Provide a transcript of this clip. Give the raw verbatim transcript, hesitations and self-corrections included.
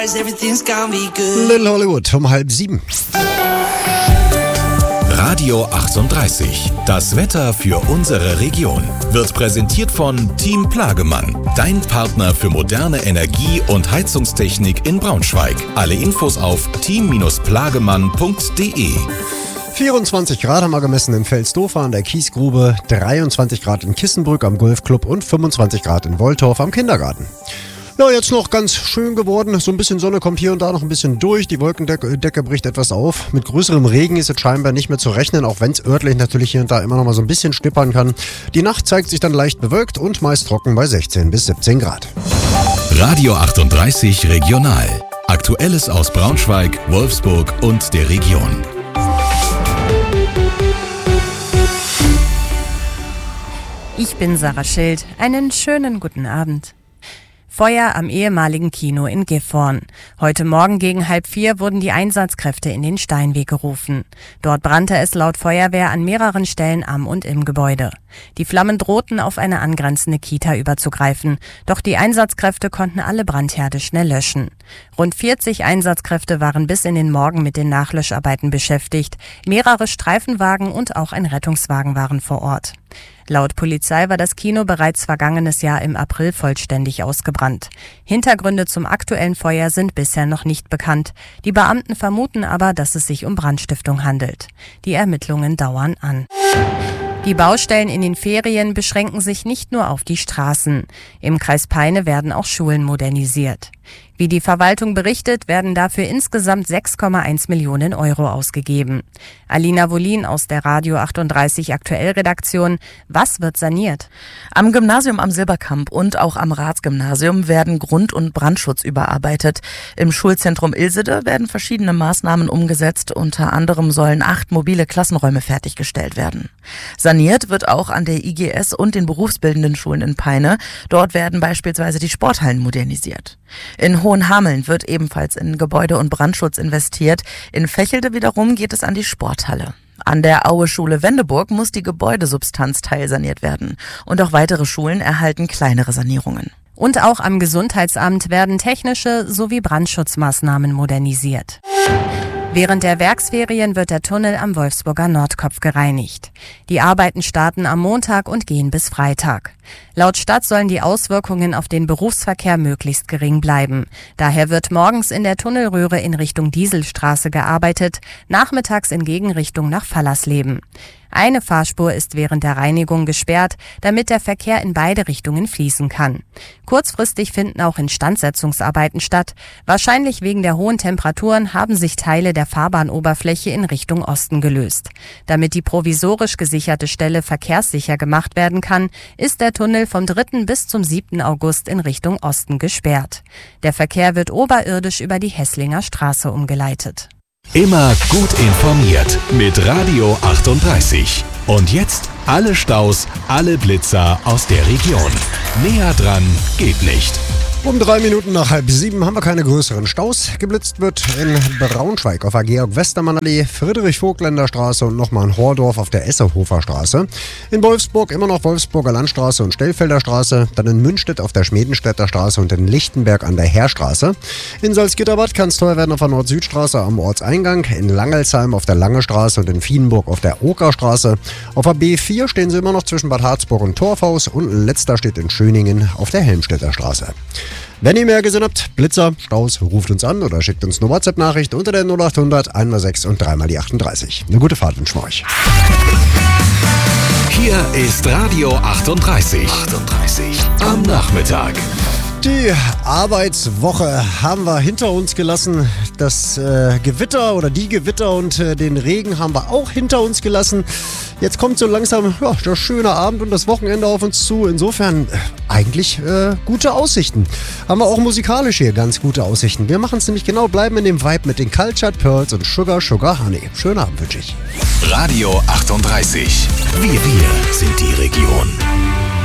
Little Hollywood um halb sieben. Radio achtunddreißig. Das Wetter für unsere Region wird präsentiert von Team Plagemann, dein Partner für moderne Energie- und Heizungstechnik in Braunschweig. Alle Infos auf team plagemann punkt de. vierundzwanzig Grad haben wir gemessen in Velsdorfer an der Kiesgrube, dreiundzwanzig Grad in Kissenbrück am Golfclub und fünfundzwanzig Grad in Woltorf am Kindergarten. Ja, jetzt noch ganz schön geworden. So ein bisschen Sonne kommt hier und da noch ein bisschen durch. Die Wolkendecke Decke bricht etwas auf. Mit größerem Regen ist es scheinbar nicht mehr zu rechnen, auch wenn es örtlich natürlich hier und da immer noch mal so ein bisschen schnippern kann. Die Nacht zeigt sich dann leicht bewölkt und meist trocken bei sechzehn bis siebzehn Grad. Radio achtunddreißig Regional. Aktuelles aus Braunschweig, Wolfsburg und der Region. Ich bin Sarah Schild. Einen schönen guten Abend. Feuer am ehemaligen Kino in Gifhorn. Heute Morgen gegen halb vier wurden die Einsatzkräfte in den Steinweg gerufen. Dort brannte es laut Feuerwehr an mehreren Stellen am und im Gebäude. Die Flammen drohten auf eine angrenzende Kita überzugreifen, doch die Einsatzkräfte konnten alle Brandherde schnell löschen. Rund vierzig Einsatzkräfte waren bis in den Morgen mit den Nachlöscharbeiten beschäftigt. Mehrere Streifenwagen und auch ein Rettungswagen waren vor Ort. Laut Polizei war das Kino bereits vergangenes Jahr im April vollständig ausgebrannt. Hintergründe zum aktuellen Feuer sind bisher noch nicht bekannt. Die Beamten vermuten aber, dass es sich um Brandstiftung handelt. Die Ermittlungen dauern an. Die Baustellen in den Ferien beschränken sich nicht nur auf die Straßen. Im Kreis Peine werden auch Schulen modernisiert. Wie die Verwaltung berichtet, werden dafür insgesamt sechs Komma eins Millionen Euro ausgegeben. Alina Wolin aus der Radio achtunddreißig Aktuell-Redaktion. Was wird saniert? Am Gymnasium am Silberkamp und auch am Ratsgymnasium werden Grund- und Brandschutz überarbeitet. Im Schulzentrum Ilsede werden verschiedene Maßnahmen umgesetzt. Unter anderem sollen acht mobile Klassenräume fertiggestellt werden. Saniert wird auch an der I G S und den berufsbildenden Schulen in Peine. Dort werden beispielsweise die Sporthallen modernisiert. In Hohenhameln wird ebenfalls in Gebäude- und Brandschutz investiert. In Vechelde wiederum geht es an die Sporthalle. An der Aue-Schule Wendeburg muss die Gebäudesubstanz teilsaniert werden. Und auch weitere Schulen erhalten kleinere Sanierungen. Und auch am Gesundheitsamt werden technische sowie Brandschutzmaßnahmen modernisiert. Während der Werksferien wird der Tunnel am Wolfsburger Nordkopf gereinigt. Die Arbeiten starten am Montag und gehen bis Freitag. Laut Stadt sollen die Auswirkungen auf den Berufsverkehr möglichst gering bleiben. Daher wird morgens in der Tunnelröhre in Richtung Dieselstraße gearbeitet, nachmittags in Gegenrichtung nach Fallersleben. Eine Fahrspur ist während der Reinigung gesperrt, damit der Verkehr in beide Richtungen fließen kann. Kurzfristig finden auch Instandsetzungsarbeiten statt. Wahrscheinlich wegen der hohen Temperaturen haben sich Teile der Fahrbahnoberfläche in Richtung Osten gelöst. Damit die provisorisch gesicherte Stelle verkehrssicher gemacht werden kann, ist der Tunnel vom dritten bis zum siebten August in Richtung Osten gesperrt. Der Verkehr wird oberirdisch über die Hesslinger Straße umgeleitet. Immer gut informiert mit Radio achtunddreißig. Und jetzt alle Staus, alle Blitzer aus der Region. Näher dran geht nicht. Um drei Minuten nach halb sieben haben wir keine größeren Staus. Geblitzt wird in Braunschweig auf der Georg-Westermann-Allee, Friedrich-Vogtländer-Straße und nochmal in Hordorf auf der Esserhofer Straße. In Wolfsburg immer noch Wolfsburger Landstraße und Stellfelder Straße. Dann in Münstedt auf der Schmedenstädter Straße und in Lichtenberg an der Heerstraße. In Salzgitterbad kann es teuer werden auf der Nord-Süd-Straße am Ortseingang. In Langelsheim auf der Lange Straße und in Vienburg auf der Okerstraße. Auf der B vier stehen sie immer noch zwischen Bad Harzburg und Torfhaus. Und letzter steht in Schöningen auf der Helmstedter Straße. Wenn ihr mehr gesehen habt, Blitzer, Staus, ruft uns an oder schickt uns eine WhatsApp-Nachricht unter der null acht hundert einmal sechs und dreimal die achtunddreißig. Eine gute Fahrt wünschen wir euch. Hier ist Radio achtunddreißig. achtunddreißig am Nachmittag. Die Arbeitswoche haben wir hinter uns gelassen. Das äh, Gewitter oder die Gewitter und äh, den Regen haben wir auch hinter uns gelassen. Jetzt kommt so langsam ja, der schöne Abend und das Wochenende auf uns zu. Insofern äh, eigentlich äh, gute Aussichten. Haben wir auch musikalisch hier ganz gute Aussichten. Wir machen es nämlich genau, bleiben in dem Vibe mit den Cultured Pearls und Sugar Sugar Honey. Schönen Abend wünsche ich. Radio achtunddreißig. Wir, wir sind die Region.